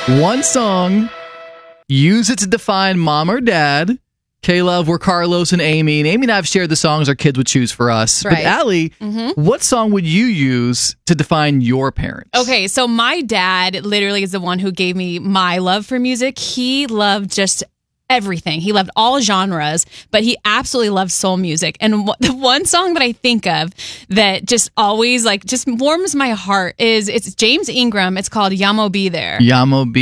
One song, use it to define mom or dad. K-Love, we're Carlos and Amy. And Amy and I have shared the songs our kids would choose for us. Right. But Allie, what song would you use to define your parents? Okay, so my dad literally is the one who gave me my love for music. He loved just everything. He loved all genres, but he absolutely loved soul music. And the one song that I think of that just always just warms my heart it's James Ingram. It's called Yamo Be There. Yamo Be